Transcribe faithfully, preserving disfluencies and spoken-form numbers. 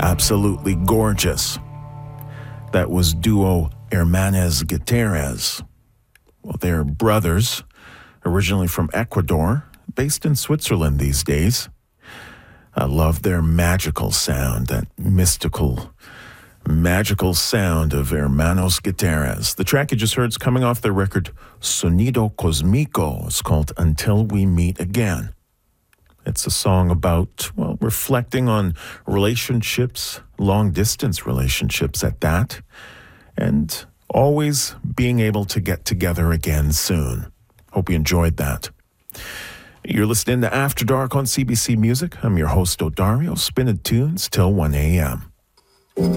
Absolutely gorgeous. That was duo Hermanos Gutierrez. Well, they're brothers, originally from Ecuador, based in Switzerland these days. I love their magical sound, that mystical, magical sound of Hermanos Gutierrez. The track you just heard is coming off their record Sonido Cosmico. It's called Until We Meet Again. It's a song about, well, reflecting on relationships, long-distance relationships at that, and always being able to get together again soon. Hope you enjoyed that. You're listening to After Dark on C B C Music. I'm your host, Odario, spinning tunes till one a.m.